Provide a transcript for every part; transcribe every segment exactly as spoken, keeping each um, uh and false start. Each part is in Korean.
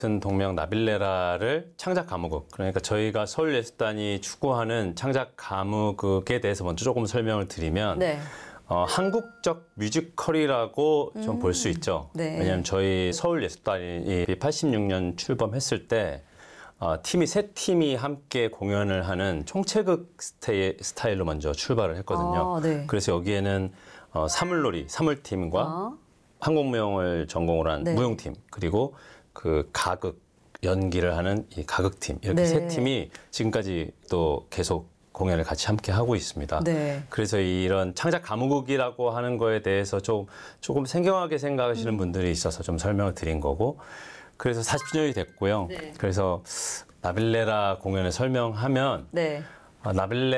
같은 동명 나빌레라를 창작 가무극, 그러니까 저희가 서울예술단이 추구하는 창작 가무극에 대해서 먼저 조금 설명을 드리면 네. 어, 한국적 뮤지컬이라고 좀 볼 수 음. 있죠. 네. 왜냐하면 저희 서울예술단이 팔십육 년 출범했을 때 어, 팀이 세 팀이 함께 공연을 하는 총체극 스타일, 스타일로 먼저 출발을 했거든요. 아, 네. 그래서 여기에는 어, 사물놀이, 사물팀과 아. 한국무용을 전공으로 한 네. 무용팀, 그리고 그 가극 연기를 하는 이 가극팀, 이렇게 네. 세 팀이 지금까지 또 계속 공연을 같이 함께 하고 있습니다. 네. 그래서 이런 창작 가무극이라고 하는 거에 대해서 좀 조금 생경하게 음. 생각하시는 분들이 있어서 좀 설명을 드린 거고, 그래서 사십 주년이 됐고요. 네. 그래서 나빌레라 공연을 설명하면 네. 아,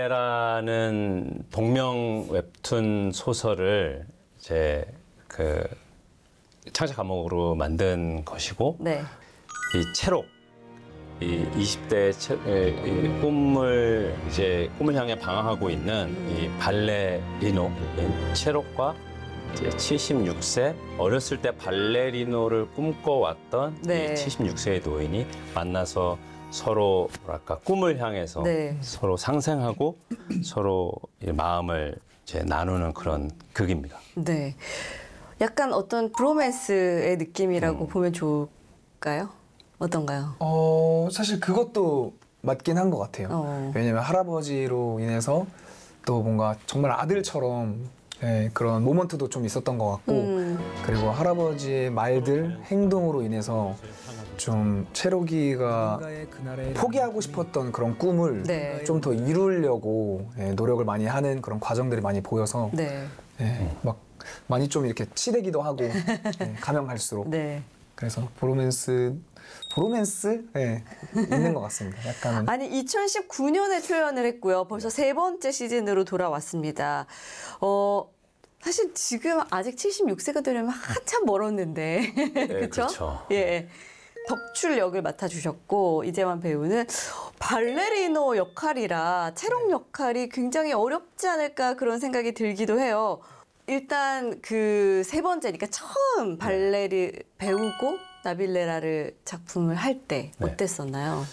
나빌레라는 동명 웹툰 소설을 이제 그 창작 과목으로 만든 것이고, 네. 이 체록, 이 이십 대 체, 이 꿈을 이제 꿈을 향해 방황하고 있는 이 발레리노 이 체록과 이제 칠십육 세 어렸을 때 발레리노를 꿈꿔왔던 네. 이 칠십육 세의 노인이 만나서 서로 뭐랄까 꿈을 향해서 네. 서로 상생하고 서로 이 마음을 이제 나누는 그런 극입니다. 네. 약간 어떤 브로맨스의 느낌이라고 음. 보면 좋을까요? 어떤가요? 어, 사실 그것도 맞긴 한 것 같아요. 어. 왜냐면 할아버지로 인해서 또 뭔가 정말 아들처럼 예, 그런 모먼트도 좀 있었던 것 같고, 음. 그리고 할아버지의 말들, 행동으로 인해서 좀 체록이가 포기하고 싶었던 그런 꿈을 네. 좀 더 이루려고 예, 노력을 많이 하는 그런 과정들이 많이 보여서 네. 예, 막 많이 좀 이렇게 치대기도 하고 예, 가면 갈수록 네. 그래서 브로맨스 브로맨스 예, 있는 것 같습니다. 약간은 아니 이천십구 년에 출연을 했고요. 벌써 세 번째 시즌으로 돌아왔습니다. 어 사실 지금 아직 칠십육 세가 되려면 한참 멀었는데 그렇죠? 그렇죠. 예. 덕출 역을 맡아주셨고 이재환 배우는 발레리노 역할이라 체록 역할이 굉장히 어렵지 않을까 그런 생각이 들기도 해요. 일단 그 세 번째니까 처음 발레리 배우고 나빌레라를 작품을 할 때 네. 어땠었나요?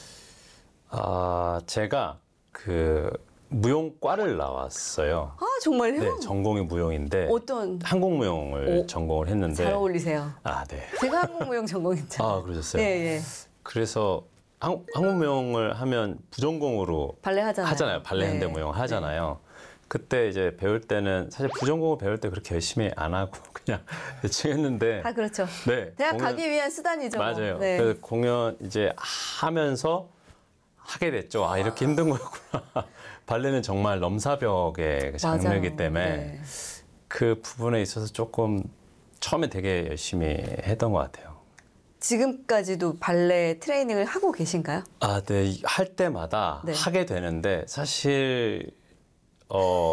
아, 제가 그 무용과를 나왔어요. 아 정말요? 네, 전공이 무용인데 어떤 한국무용을 오, 전공을 했는데 잘 어울리세요. 아, 네. 제가 한국무용 전공했잖아요. 아, 그러셨어요? 예, 예. 그래서 한, 한국무용을 하면 부전공으로 발레 하잖아요. 하잖아요. 발레 네. 현대무용 하잖아요. 그때 이제 배울 때는 사실 부전공을 배울 때 그렇게 열심히 안 하고 그냥 대충 했는데 아 그렇죠. 네, 대학 공연- 가기 위한 수단이죠. 맞아요. 네. 그래서 공연 이제 하면서 하게 됐죠. 아, 이렇게 힘든 거였구나. 발레는 정말 넘사벽의 장르이기 맞아요. 때문에 네. 그 부분에 있어서 조금 처음에 되게 열심히 했던 것 같아요. 지금까지도 발레 트레이닝을 하고 계신가요? 아, 네. 할 때마다 네. 하게 되는데 사실 어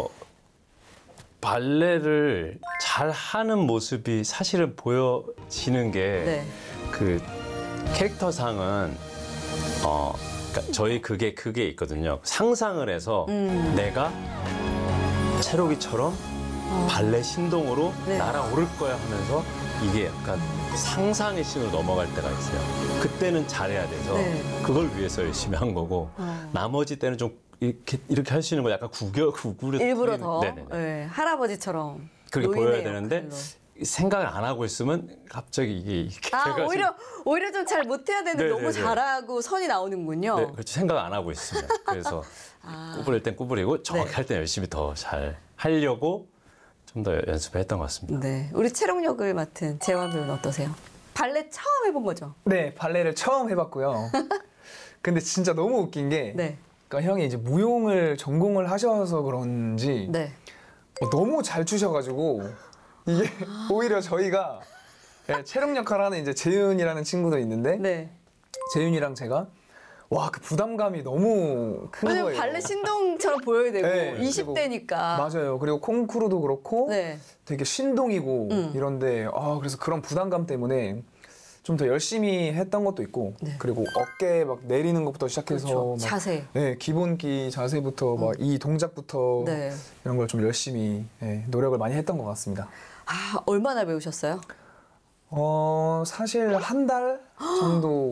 발레를 잘 하는 모습이 사실은 보여지는 게 그 네. 캐릭터상은 어 그러니까 저희 그게 그게 있거든요. 상상을 해서 음. 내가 체로기처럼 발레 신동으로 네. 날아오를 거야 하면서 이게 약간 상상의 신으로 넘어갈 때가 있어요. 그때는 잘해야 돼서 네. 그걸 위해서 열심히 한 거고 어. 나머지 때는 좀 이렇게 이렇게 할 수 있는 거 약간 구겨 구구려 일부러 더 네네네. 네, 할아버지처럼 그렇게 노인의 보여야 되는데 역할로. 생각을 안 하고 있으면 갑자기 이게 이렇게 아 돼가지고 오히려 오히려 좀 잘 못해야 되는데 네, 너무 네, 네. 잘하고 선이 나오는군요. 네, 그렇죠. 생각 안 하고 있으면 그래서 아. 구부릴 땐 구부리고 정확히 네. 할 땐 열심히 더 잘 하려고 좀 더 연습을 했던 것 같습니다. 네, 우리 체록 역을 맡은 재환 배우는 어떠세요? 발레 처음 해본 거죠? 네 발레를 처음 해봤고요. 근데 진짜 너무 웃긴 게 네, 그러니까 형이 이제 무용을 전공을 하셔서 그런지 네. 어, 너무 잘 추셔가지고 이게 오히려 저희가 예, 체력 역할을 하는 이제 재윤이라는 친구도 있는데 네. 재윤이랑 제가 와 그 부담감이 너무 큰 왜냐면 거예요. 발레 신동처럼 보여야 되고 네, 이십 대니까. 맞아요. 그리고 콩쿠르도 그렇고 네. 되게 신동이고 음. 이런데 아 그래서 그런 부담감 때문에 좀 더 열심히 했던 것도 있고 네. 그리고 어깨 막 내리는 것부터 시작해서 그렇죠. 막 자세. 네, 기본기 자세부터 막 이 동작부터 네. 이런 걸 좀 열심히 예, 노력을 많이 했던 것 같습니다. 아 얼마나 배우셨어요? 어 사실 한 달 정도